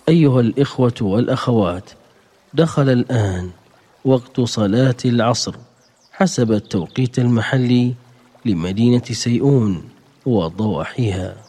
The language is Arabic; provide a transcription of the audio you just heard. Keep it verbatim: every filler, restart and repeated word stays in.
أيها الإخوة والأخوات، دخل الآن وقت صلاة العصر حسب التوقيت المحلي لمدينة سيئون وضواحيها.